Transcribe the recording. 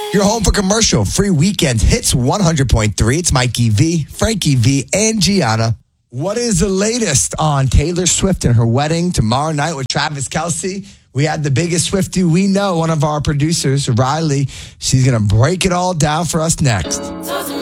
You're home for commercial free weekend hits 100.3. It's Mikey V, Frankie V, and Gianna. What is the latest on Taylor Swift and her wedding tomorrow night with Travis Kelce? We had the biggest Swiftie we know, one of our producers, Riley. She's going to break it all down for us next.